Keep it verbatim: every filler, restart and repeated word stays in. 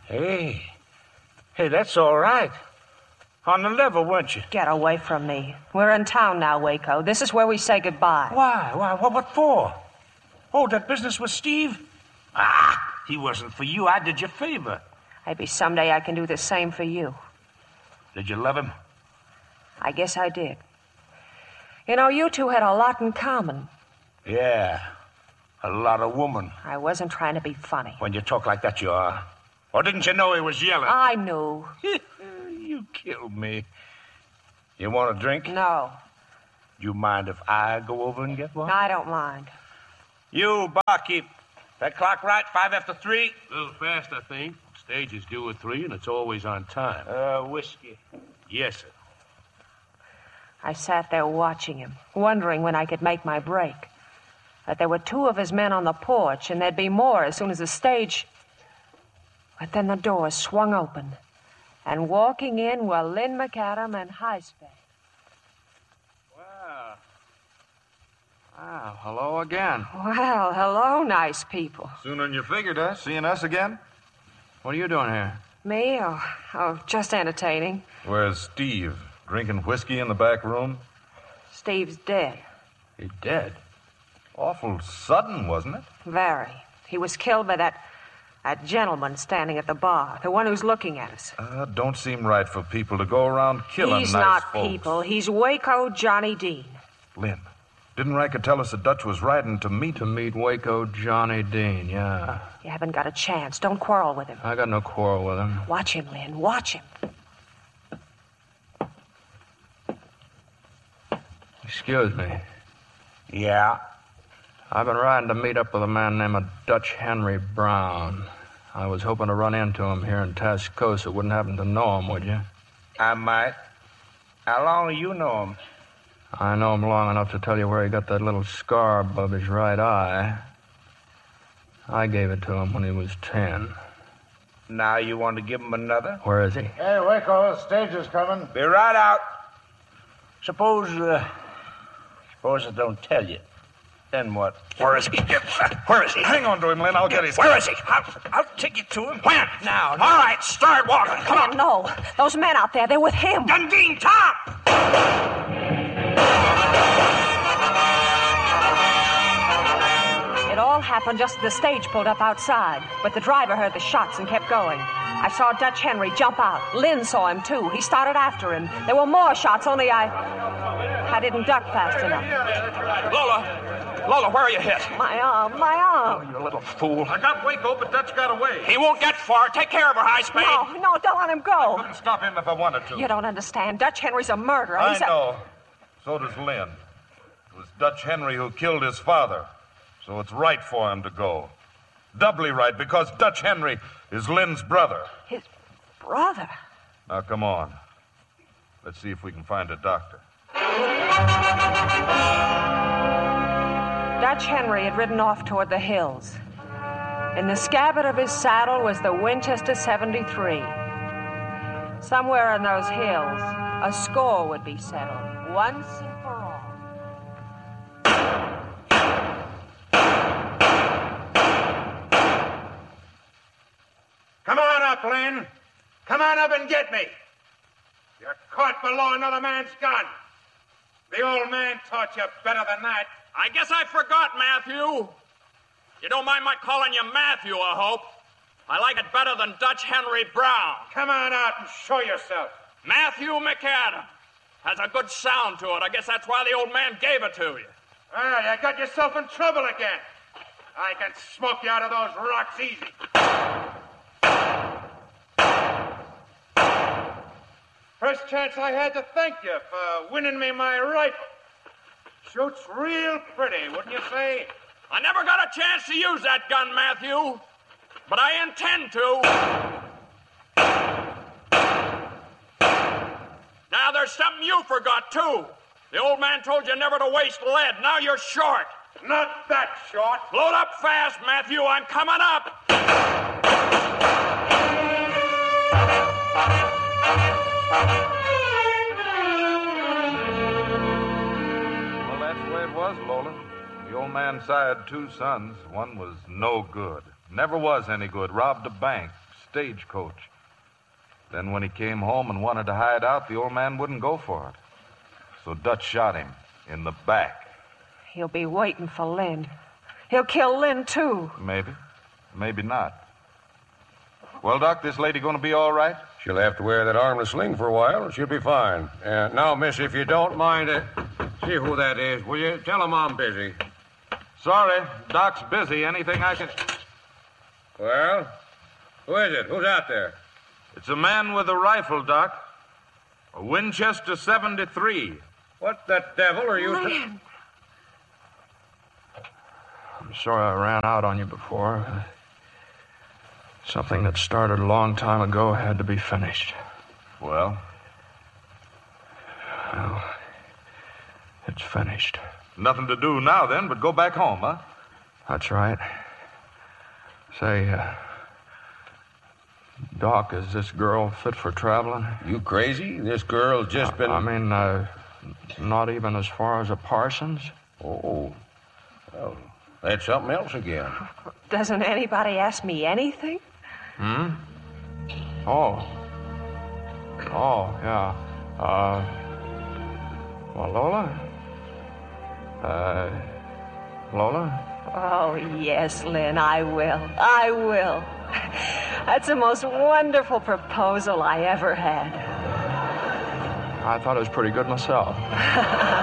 Hey. Hey, that's all right. On the level, weren't you? Get away from me. We're in town now, Waco. This is where we say goodbye. Why? Why? What, what for? Oh, that business with Steve? Ah, he wasn't for you. I did you a favor. Maybe someday I can do the same for you. Did you love him? I guess I did. You know, you two had a lot in common. Yeah, a lot of woman. I wasn't trying to be funny. When you talk like that, you are. Or didn't you know he was yelling? I knew. You killed me. You want a drink? No. You mind if I go over and get one? I don't mind. You, barkeep. That clock right? Five after three? A little fast, I think. Stage is due at three, and it's always on time. Uh, whiskey. Yes, sir. I sat there watching him, wondering when I could make my break. That there were two of his men on the porch, and there'd be more as soon as the stage... But then the doors swung open, and walking in were Lynn McAdam and Highspay. Well, wow, hello again. Well, hello, nice people. Sooner than you figured, huh? Seeing us again? What are you doing here? Me? Oh, oh, just entertaining. Where's Steve? Drinking whiskey in the back room? Steve's dead. He's dead? Awful sudden, wasn't it? Very. He was killed by that... That gentleman standing at the bar, the one who's looking at us. Uh, don't seem right for people to go around killing He's nice not folks. people. He's Waco Johnny Dean. Lynn, didn't Riker tell us that Dutch was riding to meet... To meet Waco Johnny Dean, yeah. You haven't got a chance. Don't quarrel with him. I got no quarrel with him. Watch him, Lynn. Watch him. Excuse me. Yeah? I've been riding to meet up with a man named Dutch Henry Brown. I was hoping to run into him here in Tascosa. Wouldn't happen to know him, would you? I might. How long do you know him? I know him long enough to tell you where he got that little scar above his right eye. I gave it to him when he was ten. Now you want to give him another? Where is he? Hey, Waco, stage is coming. Be right out. Suppose, uh, suppose I don't tell you. Then what? Where is he? Where is he? Hang on to him, Lynn. I'll get his... Where is he? I'll, I'll take you to him. When? Now. All right, start walking. Come on. No, those men out there, they're with him. Dundee, Tom! It all happened just as the stage pulled up outside, but the driver heard the shots and kept going. I saw Dutch Henry jump out. Lynn saw him, too. He started after him. There were more shots, only I... I didn't duck fast enough. Lola! Lola, where are you hit? My arm, my arm. Oh, you little fool. I got Waco, but Dutch got away. He won't get far. Take care of her, Highspade. No, no, don't let him go. I couldn't stop him if I wanted to. You don't understand. Dutch Henry's a murderer. I He's a... know. So does Lynn. It was Dutch Henry who killed his father. So it's right for him to go. Doubly right, because Dutch Henry is Lynn's brother. His brother? Now, come on. Let's see if we can find a doctor. Dutch Henry had ridden off toward the hills. In the scabbard of his saddle was the Winchester seventy-three. Somewhere in those hills, a score would be settled, once and for all. Come on up, Lynn. Come on up and get me. You're caught below another man's gun. The old man taught you better than that. I guess I forgot, Matthew. You don't mind my calling you Matthew, I hope. I like it better than Dutch Henry Brown. Come on out and show yourself. Matthew McAdam. Has a good sound to it. I guess that's why the old man gave it to you. Well, you got yourself in trouble again. I can smoke you out of those rocks easy. First chance I had to thank you for winning me my rifle. Shoots real pretty, wouldn't you say? I never got a chance to use that gun, Matthew. But I intend to. Now, there's something you forgot, too. The old man told you never to waste lead. Now you're short. Not that short. Load up fast, Matthew. I'm coming up. Well, that's the way it was, Lola. The old man sired two sons. One was no good. Never was any good. Robbed a bank. stagecoach. Then when he came home and wanted to hide out, the old man wouldn't go for it. So Dutch shot him in the back. He'll be waiting for Lynn. He'll kill Lynn, too. Maybe. Maybe not. Well, Doc, this lady going to be all right? She'll have to wear that armless sling for a while, and she'll be fine. Uh, now, miss, if you don't mind, uh, see who that is, will you? Tell him I'm busy. Sorry, Doc's busy. Anything I can... Well, who is it? Who's out there? It's a man with a rifle, Doc. A Winchester seventy-three. What the devil are you... Lynn! I'm sorry I ran out on you before. Something that started a long time ago had to be finished. Well? Well, it's finished. Nothing to do now, then, but go back home, huh? That's right. Say, uh, Doc, is this girl fit for traveling? You crazy? This girl's just been... I mean, uh, not even as far as a Parsons? Oh. Well, that's something else again. Doesn't anybody ask me anything? Hmm? Oh. Oh, yeah. Uh, well, Lola? Uh, Lola? Oh, yes, Lynn, I will. I will. That's the most wonderful proposal I ever had. I thought it was pretty good myself.